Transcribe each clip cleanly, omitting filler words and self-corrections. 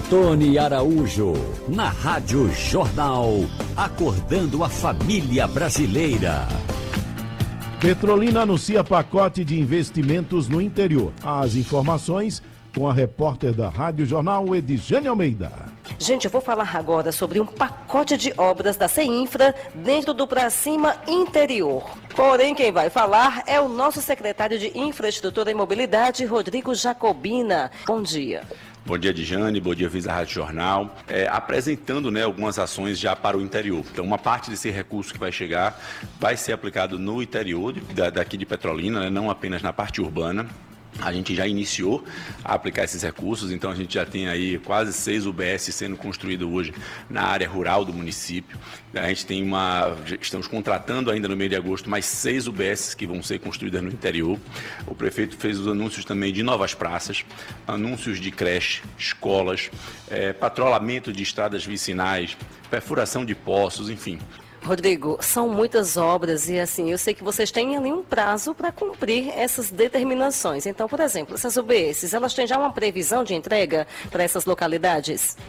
Tony Araújo, na Rádio Jornal, acordando a família brasileira. Petrolina anuncia pacote de investimentos no interior. As informações com a repórter da Rádio Jornal, Edjane Almeida. Gente, eu vou falar agora sobre um pacote de obras da CEINFRA dentro do Pra Cima Interior. Porém, quem vai falar é o nosso secretário de Infraestrutura e Mobilidade, Rodrigo Jacobina. Bom dia. Bom dia, Edjane, bom dia, Visa Rádio Jornal. Apresentando algumas ações já para o interior. Então, uma parte desse recurso que vai chegar vai ser aplicado no interior daqui de Petrolina, não apenas na parte urbana. A gente já iniciou a aplicar esses recursos, então a gente já tem aí quase 6 UBS sendo construídos hoje na área rural do município. A gente tem estamos contratando ainda no mês de agosto mais 6 UBS que vão ser construídas no interior. O prefeito fez os anúncios também de novas praças, anúncios de creche, escolas, patrulhamento de estradas vicinais, perfuração de poços, enfim. Rodrigo, são muitas obras e assim, eu sei que vocês têm ali um prazo para cumprir essas determinações. Então, por exemplo, essas UBSs, elas têm já uma previsão de entrega para essas localidades?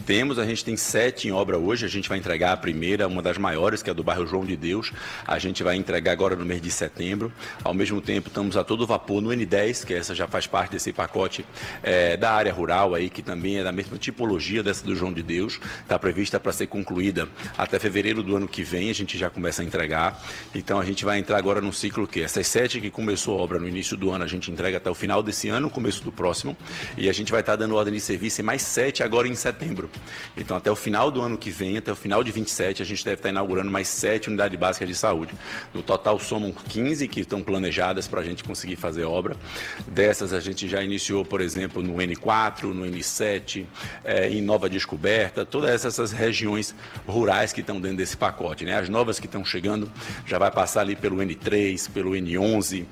A gente tem 7 em obra hoje, a gente vai entregar a primeira, uma das maiores, que é do bairro João de Deus, a gente vai entregar agora no mês de setembro. Ao mesmo tempo, estamos a todo vapor no N10, que essa já faz parte desse pacote da área rural, aí, que também é da mesma tipologia dessa do João de Deus, está prevista para ser concluída até fevereiro do ano que vem, a gente já começa a entregar. Então a gente vai entrar agora num ciclo que essas 7 que começou a obra no início do ano, a gente entrega até o final desse ano, começo do próximo, e a gente vai estar dando ordem de serviço em mais 7 agora em setembro. Então até o final do ano que vem, até o final de 27, a gente deve estar inaugurando mais 7 unidades básicas de saúde. No total somam 15 que estão planejadas para a gente conseguir fazer obra. Dessas a gente já iniciou, por exemplo, no N4, no N7, em Nova Descoberta, todas essas regiões rurais que estão dentro desse pacote, né? As novas que estão chegando já vai passar ali pelo N3, pelo N11,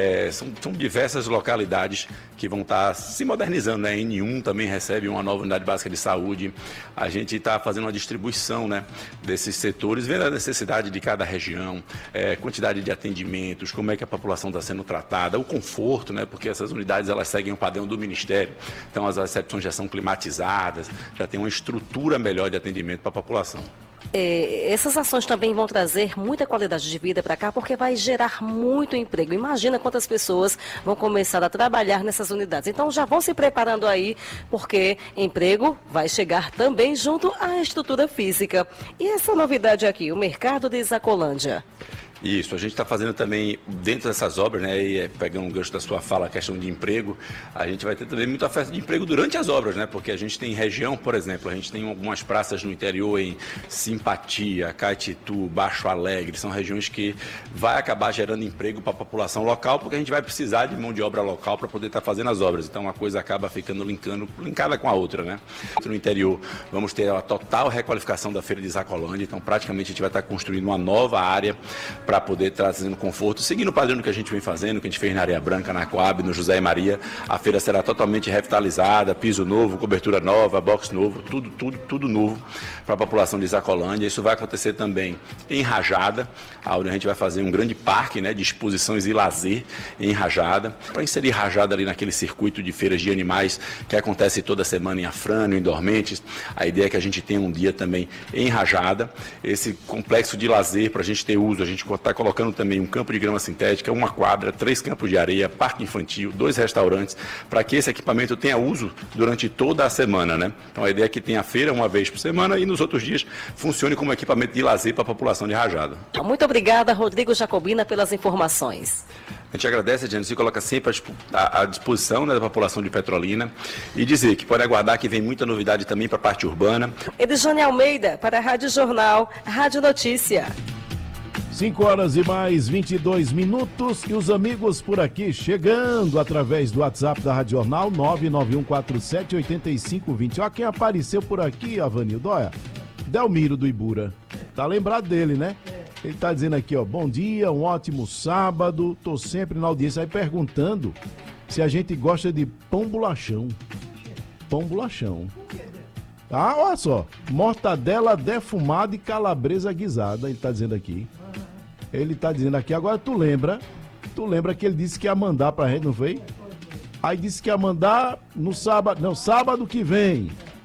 são diversas localidades que vão estar se modernizando, né? N1 também recebe uma nova unidade básica de saúde. A gente está fazendo uma distribuição, né, desses setores, vendo a necessidade de cada região, quantidade de atendimentos, como é que a população está sendo tratada, o conforto, né, porque essas unidades elas seguem o padrão do Ministério, então as recepções já são climatizadas, já tem uma estrutura melhor de atendimento para a população. Essas ações também vão trazer muita qualidade de vida para cá, porque vai gerar muito emprego. Imagina quantas pessoas vão começar a trabalhar nessas unidades. Então já vão se preparando aí, porque emprego vai chegar também junto à estrutura física. E essa novidade aqui, o mercado de Isacolândia? Isso, a gente está fazendo também, dentro dessas obras, né, e pegando um gancho da sua fala, a questão de emprego, a gente vai ter também muita oferta de emprego durante as obras, né, porque a gente tem região, por exemplo, a gente tem algumas praças no interior em Simpatia, Caetitu, Baixo Alegre, são regiões que vai acabar gerando emprego para a população local, porque a gente vai precisar de mão de obra local para poder estar fazendo as obras, então uma coisa acaba ficando linkada com a outra, né. No interior, vamos ter a total requalificação da Feira de Isacolândia, então praticamente a gente vai estar construindo uma nova área para poder estar trazendo conforto, seguindo o padrão que a gente vem fazendo, que a gente fez na Areia Branca, na Coab, no José e Maria. A feira será totalmente revitalizada, piso novo, cobertura nova, box novo, tudo novo para a população de Isacolândia. Isso vai acontecer também em Rajada, onde a gente vai fazer um grande parque, né, de exposições e lazer em Rajada, para inserir Rajada ali naquele circuito de feiras de animais que acontece toda semana em Afrânio, em Dormentes. A ideia é que a gente tenha um dia também em Rajada, esse complexo de lazer para a gente ter uso. A gente está colocando também um campo de grama sintética, uma quadra, 3 campos de areia, parque infantil, 2 restaurantes, para que esse equipamento tenha uso durante toda a semana, né? Então a ideia é que tenha feira uma vez por semana e nos outros dias funcione como equipamento de lazer para a população de Rajada. Muito obrigada, Rodrigo Jacobina, pelas informações. A gente agradece, a gente se coloca sempre à disposição, né, da população de Petrolina e dizer que pode aguardar que vem muita novidade também para a parte urbana. Edjane Almeida, para a Rádio Jornal, Rádio Notícia. 5 horas e mais 22 minutos e os amigos por aqui chegando através do WhatsApp da Rádio Jornal 991478520. Olha quem apareceu por aqui, Avanildo, olha, Delmiro do Ibura. Tá lembrado dele, né? Ele tá dizendo aqui, ó, bom dia, um ótimo sábado, tô sempre na audiência aí perguntando se a gente gosta de pão bolachão. Pão bolachão. Ah, olha só, mortadela defumada e calabresa guisada, ele tá dizendo aqui. Ele tá dizendo aqui, agora tu lembra que ele disse que ia mandar pra gente, não foi? Aí disse que ia mandar no sábado, não, sábado que vem.